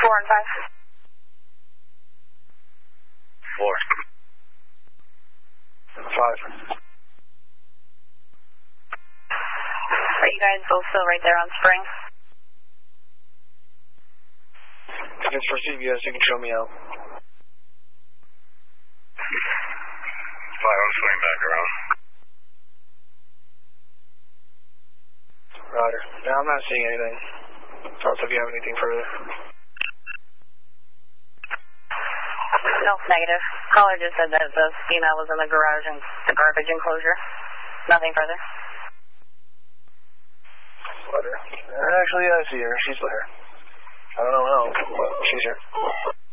4 and 5. 4. 5. Are you guys both still right there on Spring? If it's for CBS, you can show me out. 5, I'm swinging back around. Roger. No, I'm not seeing anything. Thoughts if you have anything further. No, negative. Caller just said that the female was in the garage and the garbage enclosure. Nothing further. Actually, I see her. She's there. I don't know how, but she's here.